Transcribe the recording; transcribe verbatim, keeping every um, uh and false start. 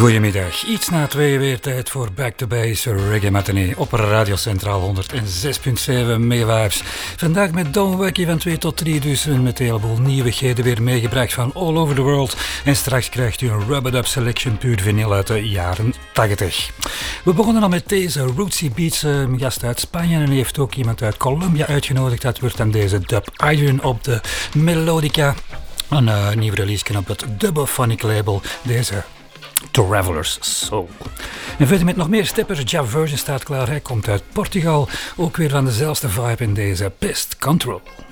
Goedemiddag, iets na twee weer tijd voor Back to Base Reggae Matinee op Radio Centraal honderdzes komma zeven megawaves. Vandaag met Don Wacky van twee tot drie, dus met een heleboel nieuwigheden weer meegebracht van all over the world. En straks krijgt u een Rub It Up Selection puur vinyl uit de jaren tachtig. We begonnen al met deze Rootsy Beats, een gast uit Spanje, en heeft ook iemand uit Colombia uitgenodigd. Dat wordt dan deze Dub Iron op de Melodica. Een uh, nieuw release op het Dubophonic label, deze Traveler's Soul. En verder met nog meer steppers. Ja Version staat klaar, hij komt uit Portugal. Ook weer van dezelfde vibe in deze Pest Control.